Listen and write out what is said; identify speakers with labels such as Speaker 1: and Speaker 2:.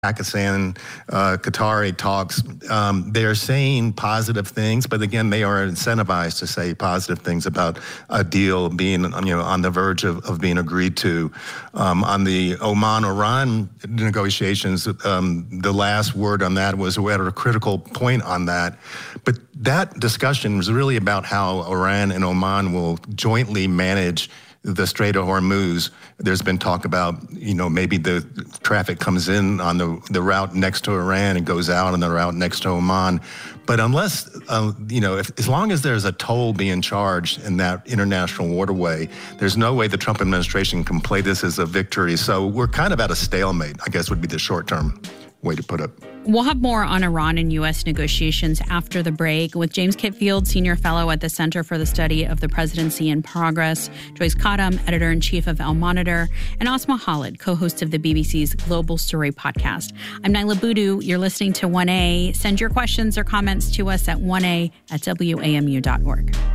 Speaker 1: Pakistan, Qatari talks, they're saying positive things, but again, they are incentivized to say positive things about a deal being, on the verge of being agreed to. On the Oman-Iran negotiations, the last word on that was we're at a critical point on that. But that discussion was really about how Iran and Oman will jointly manage the Strait of Hormuz. There's been talk about, maybe the traffic comes in on the route next to Iran and goes out on the route next to Oman. But unless, as long as there's a toll being charged in that international waterway, there's no way the Trump administration can play this as a victory. So we're kind of at a stalemate, I guess would be the short-term way to put it.
Speaker 2: We'll have more on Iran and U.S. negotiations after the break with James Kitfield, Senior Fellow at the Center for the Study of the Presidency in Progress, Joyce Cottom, Editor-in-Chief of El Monitor, and Asma Khalid, co-host of the BBC's Global Story podcast. I'm Naila Boodoo. You're listening to 1A. Send your questions or comments to us at 1A@WAMU.org.